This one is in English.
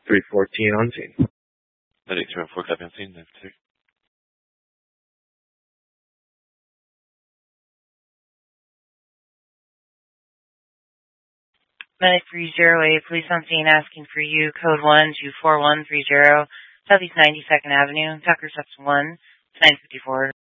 314 on scene. Medic 314, copy on scene. 953. Medic 308, police on scene asking for you, code 124130, Southeast 92nd Avenue, Tucker Steps 1, 954.